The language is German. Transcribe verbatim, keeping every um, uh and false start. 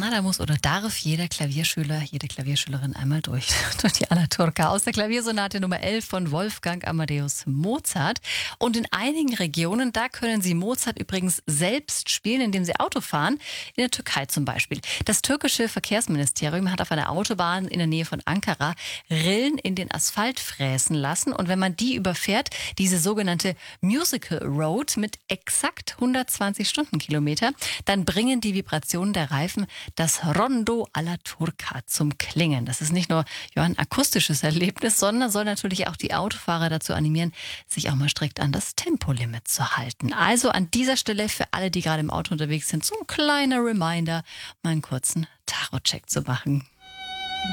Na, da muss oder darf jeder Klavierschüler, jede Klavierschülerin einmal durch, durch die Alla Turca aus der Klaviersonate Nummer elf von Wolfgang Amadeus Mozart. Und in einigen Regionen, da können Sie Mozart übrigens selbst spielen, indem Sie Auto fahren. In der Türkei zum Beispiel. Das türkische Verkehrsministerium hat auf einer Autobahn in der Nähe von Ankara Rillen in den Asphalt fräsen lassen. Und wenn man die überfährt, diese sogenannte Musical Road mit exakt hundertzwanzig Stundenkilometer, dann bringen die Vibrationen der Reifen das Rondo alla Turca zum Klingen. Das ist nicht nur ja, ein akustisches Erlebnis, sondern soll natürlich auch die Autofahrer dazu animieren, sich auch mal strikt an das Tempolimit zu halten. Also an dieser Stelle für alle, die gerade im Auto unterwegs sind, so ein kleiner Reminder, mal einen kurzen Tacho-Check zu machen.